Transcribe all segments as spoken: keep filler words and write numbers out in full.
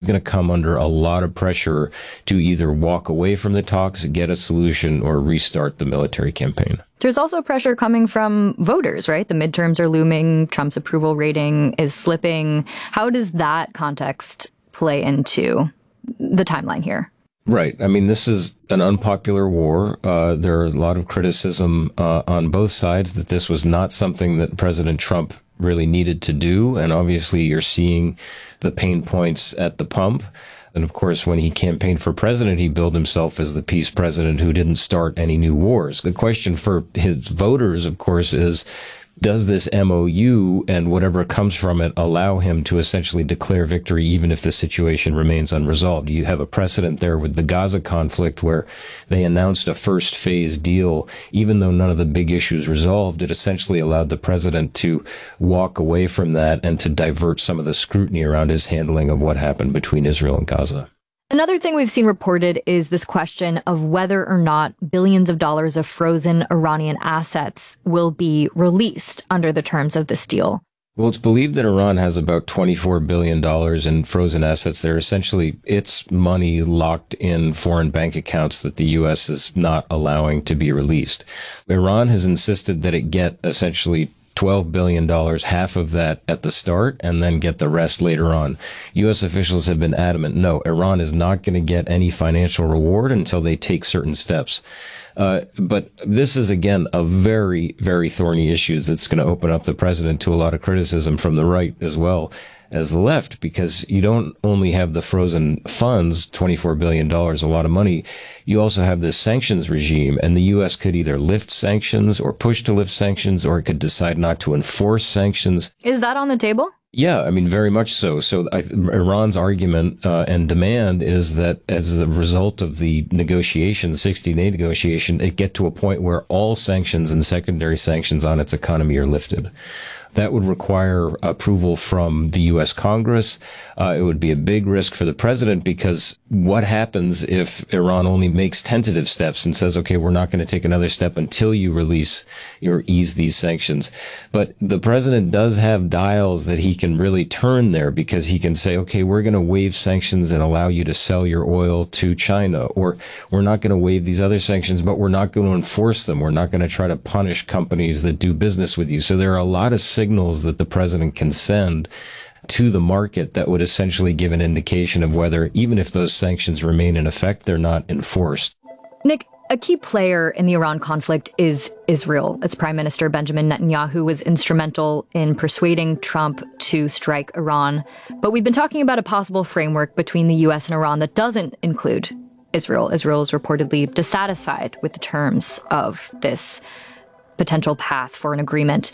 going to come under a lot of pressure to either walk away from the talks, get a solution, or restart the military campaign. There's also pressure coming from voters, right? The midterms are looming. Trump's approval rating is slipping. How does that context play into the timeline here? Right. I mean, this is an unpopular war. Uh, there are a lot of criticism uh, on both sides that this was not something that President Trump really needed to do. And obviously, you're seeing the pain points at the pump. And of course, when he campaigned for president, he billed himself as the peace president who didn't start any new wars. The question for his voters, of course, is, does this M O U and whatever comes from it allow him to essentially declare victory even if the situation remains unresolved? You have a precedent there with the Gaza conflict where they announced a first phase deal. Even though none of the big issues resolved, it essentially allowed the president to walk away from that and to divert some of the scrutiny around his handling of what happened between Israel and Gaza. Another thing we've seen reported is this question of whether or not billions of dollars of frozen Iranian assets will be released under the terms of this deal. Well, it's believed that Iran has about twenty-four billion dollars in frozen assets. They're essentially its money locked in foreign bank accounts that the U S is not allowing to be released. Iran has insisted that it get essentially twelve billion dollars, half of that at the start, and then get the rest later on. U S officials have been adamant, no, Iran is not going to get any financial reward until they take certain steps. Uh, but this is, again, a very, very thorny issue that's going to open up the president to a lot of criticism from the right as well as the left, because you don't only have the frozen funds, twenty-four billion dollars, a lot of money. You also have this sanctions regime, and the U S could either lift sanctions or push to lift sanctions, or it could decide not to enforce sanctions. Is that on the table? Yeah, I mean, very much so. So I, Iran's argument uh, and demand is that as a result of the negotiation, the sixty-day negotiation, it get to a point where all sanctions and secondary sanctions on its economy are lifted. That would require approval from the U S Congress. Uh, it would be a big risk for the president, because what happens if Iran only makes tentative steps and says, okay, we're not going to take another step until you release or ease these sanctions? But the president does have dials that he can really turn there, because he can say, okay, we're going to waive sanctions and allow you to sell your oil to China, or we're not going to waive these other sanctions, but we're not going to enforce them. We're not going to try to punish companies that do business with you. So there are a lot of signals that the president can send to the market that would essentially give an indication of whether, even if those sanctions remain in effect, they're not enforced. Nick, a key player in the Iran conflict is Israel. Its Prime Minister Benjamin Netanyahu was instrumental in persuading Trump to strike Iran. But we've been talking about a possible framework between the U S and Iran that doesn't include Israel. Israel is reportedly dissatisfied with the terms of this potential path for an agreement.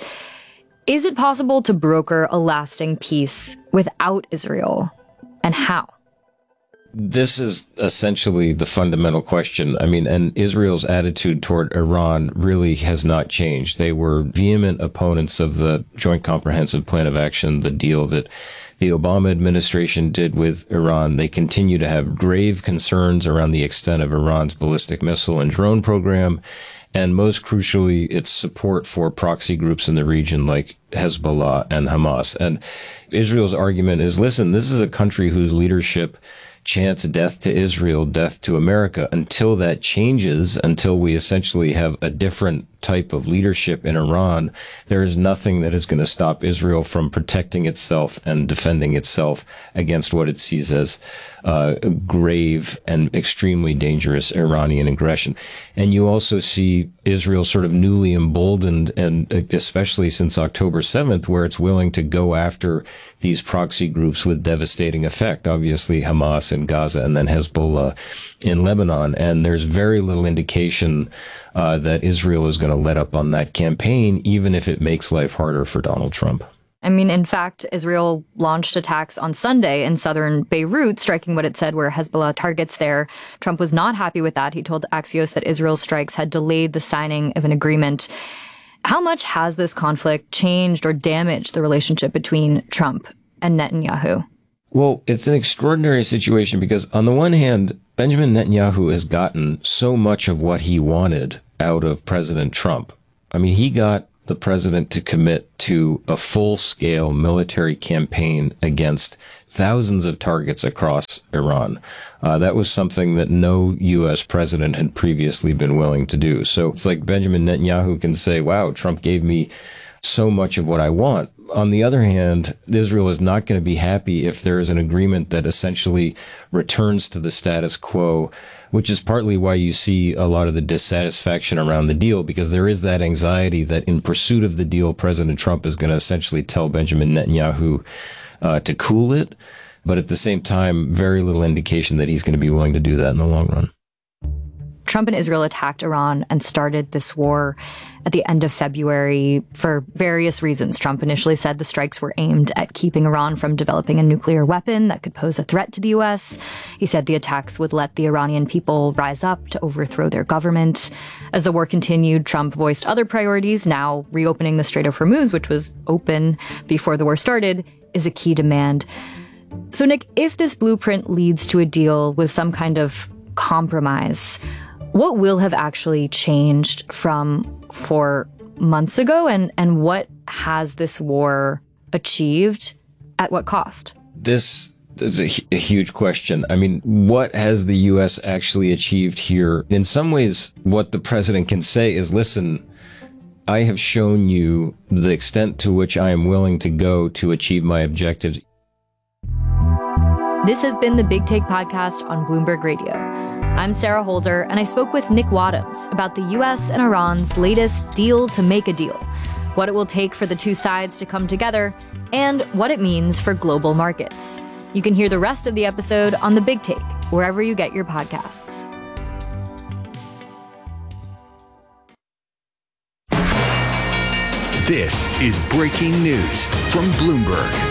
Is it possible to broker a lasting peace without Israel? And how? This is essentially the fundamental question. I mean, and Israel's attitude toward Iran really has not changed. They were vehement opponents of the Joint Comprehensive Plan of Action, the deal that the Obama administration did with Iran. They continue to have grave concerns around the extent of Iran's ballistic missile and drone program, and most crucially, its support for proxy groups in the region like Hezbollah and Hamas. And Israel's argument is, listen, this is a country whose leadership chants death to Israel, death to America. Until that changes, until we essentially have a different type of leadership in Iran, there is nothing that is going to stop Israel from protecting itself and defending itself against what it sees as uh, grave and extremely dangerous Iranian aggression. And you also see Israel sort of newly emboldened, and especially since October seventh, where it's willing to go after these proxy groups with devastating effect. Obviously, Hamas in Gaza and then Hezbollah in Lebanon. And there's very little indication uh, that Israel is going to let up on that campaign, even if it makes life harder for Donald Trump. I mean, in fact, Israel launched attacks on Sunday in southern Beirut, striking what it said were Hezbollah targets there. Trump was not happy with that. He told Axios that Israel's strikes had delayed the signing of an agreement. How much has this conflict changed or damaged the relationship between Trump and Netanyahu? Well, it's an extraordinary situation because, on the one hand, Benjamin Netanyahu has gotten so much of what he wanted out of President Trump. I mean, he got the president to commit to a full-scale military campaign against thousands of targets across Iran. Uh, that was something that no U S president had previously been willing to do. So it's like Benjamin Netanyahu can say, wow, Trump gave me so much of what I want. On the other hand, Israel is not going to be happy if there is an agreement that essentially returns to the status quo, which is partly why you see a lot of the dissatisfaction around the deal, because there is that anxiety that in pursuit of the deal, President Trump is going to essentially tell Benjamin Netanyahu uh, to cool it. But at the same time, very little indication that he's going to be willing to do that in the long run. Trump and Israel attacked Iran and started this war at the end of February for various reasons. Trump initially said the strikes were aimed at keeping Iran from developing a nuclear weapon that could pose a threat to the U S. He said the attacks would let the Iranian people rise up to overthrow their government. As the war continued, Trump voiced other priorities. Now, reopening the Strait of Hormuz, which was open before the war started, is a key demand. So, Nick, if this blueprint leads to a deal with some kind of compromise, what will have actually changed from four months ago, and, and what has this war achieved at what cost? This is a, a huge question. I mean, what has the U S actually achieved here? In some ways, what the president can say is, listen, I have shown you the extent to which I am willing to go to achieve my objectives. This has been the Big Take podcast on Bloomberg Radio. I'm Sarah Holder, and I spoke with Nick Wadhams about the U S and Iran's latest deal to make a deal, what it will take for the two sides to come together, and what it means for global markets. You can hear the rest of the episode on The Big Take, wherever you get your podcasts. This is breaking news from Bloomberg.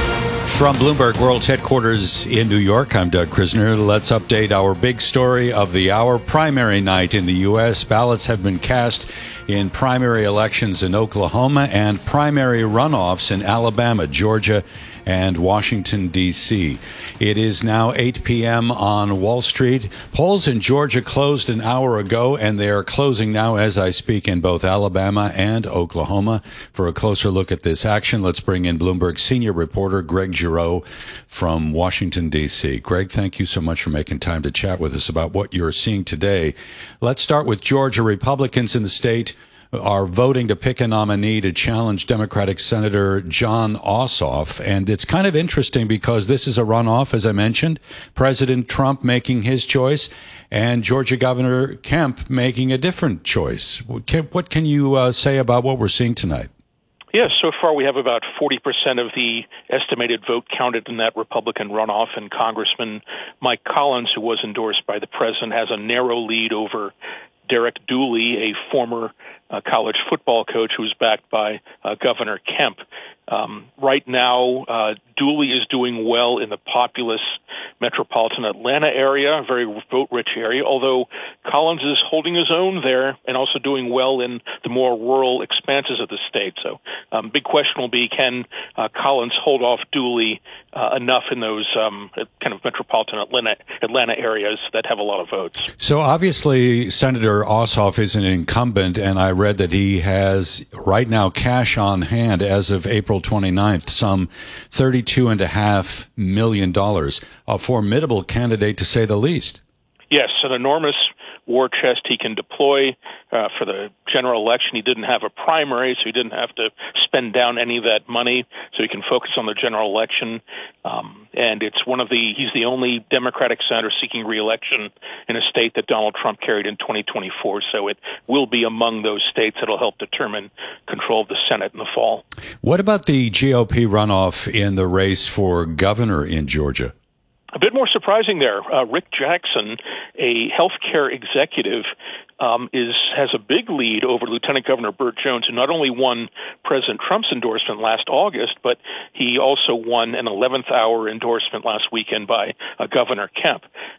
From Bloomberg World Headquarters in New York, I'm Doug Krisner. Let's update our big story of the hour. Primary night in the U S. Ballots have been cast in primary elections in Oklahoma and primary runoffs in Alabama, Georgia, and Washington, D C It is now eight p.m. on Wall Street. Polls in Georgia closed an hour ago, and they are closing now as I speak in both Alabama and Oklahoma. For a closer look at this action, let's bring in Bloomberg senior reporter Greg Giroux from Washington, D C Greg, thank you so much for making time to chat with us about what you're seeing today. Let's start with Georgia. Republicans in the state are voting to pick a nominee to challenge Democratic Senator Jon Ossoff. And it's kind of interesting because this is a runoff, as I mentioned, President Trump making his choice and Georgia Governor Kemp making a different choice. What can you uh, say about what we're seeing tonight? Yes, so far we have about forty percent of the estimated vote counted in that Republican runoff, and Congressman Mike Collins, who was endorsed by the president, has a narrow lead over Derek Dooley, a former uh, college football coach who's backed by uh, Governor Kemp. Um, right now, uh, Dooley is doing well in the populous metropolitan Atlanta area, a very vote-rich area, although Collins is holding his own there and also doing well in the more rural expanses of the state. So um, big question will be, can uh, Collins hold off Dooley uh, enough in those um, kind of metropolitan Atlanta, Atlanta areas that have a lot of votes? So obviously, Senator Ossoff is an incumbent, and I read that he has right now cash on hand as of April twenty-ninth, some thirty-two point five million dollars. A formidable candidate, to say the least. Yes, an enormous war chest he can deploy uh, for the general election. He didn't have a primary, so he didn't have to spend down any of that money, so he can focus on the general election. Um, and it's one of the, he's the only Democratic senator seeking re-election in a state that Donald Trump carried in twenty twenty-four, so it will be among those states that will help determine control of the Senate in the fall. What about the G O P runoff in the race for governor in Georgia? A bit more surprising there. Uh, Rick Jackson, a healthcare executive, um, is has a big lead over Lieutenant Governor Burt Jones, who not only won President Trump's endorsement last August, but he also won an eleventh hour endorsement last weekend by uh, Governor Kemp.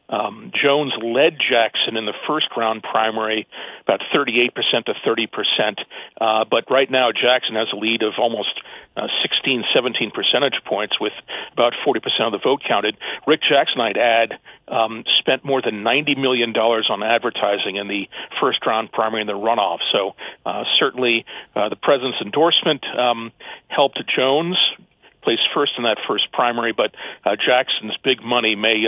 Um, Jones led Jackson in the first round primary, about thirty-eight percent to thirty percent. Uh, but right now, Jackson has a lead of almost uh, sixteen, seventeen percentage points with about forty percent of the vote counted. Rick Jackson, I'd add, um, spent more than ninety million dollars on advertising in the first round primary and the runoff. So uh, certainly uh, the president's endorsement um, helped Jones place first in that first primary, but uh, Jackson's big money may